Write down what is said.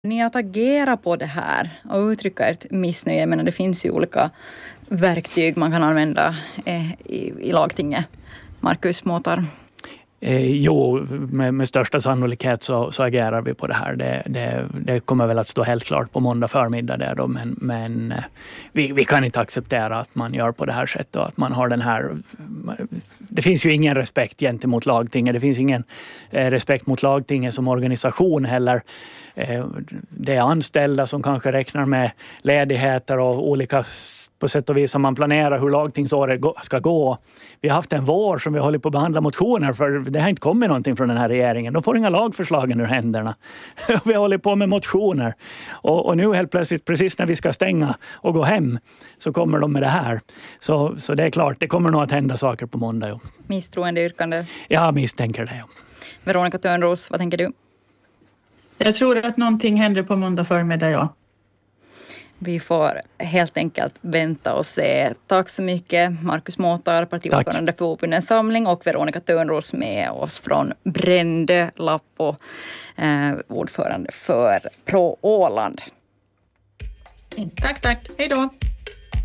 Ni att agera på det här och uttrycka ert missnöje, men det finns ju olika verktyg man kan använda i lagtinget. Markus Mårtar. Jo, med största sannolikhet så agerar vi på det här. Det kommer väl att stå helt klart på måndag förmiddag där då, men vi kan inte acceptera att man gör på det här sättet och att man har den här. Det finns ju ingen respekt gentemot lagtinget. Det finns ingen respekt mot lagtinget som organisation heller. Det är anställda som kanske räknar med ledigheter och olika på sätt och vis som man planerar hur lagtingsåret ska gå. Vi har haft en vår som vi håller på att behandla motioner för det har inte kommit någonting från den här regeringen. De får inga lagförslagen ur händerna. Vi håller på med motioner. Och nu helt plötsligt, precis när vi ska stänga och gå hem, så kommer de med det här. Så det är klart, det kommer nog att hända saker på måndag. Ja. Misstroendeyrkande? Jag misstänker det, ja. Veronica Törnros, vad tänker du? Jag tror att någonting händer på måndag förmiddag, ja. Vi får helt enkelt vänta och se. Tack så mycket Markus Mårtar, partiordförande för Åbundens samling, och Veronica Törnros med oss från Brändö, Lappo, ordförande för Pro Åland. Tack. Hej då.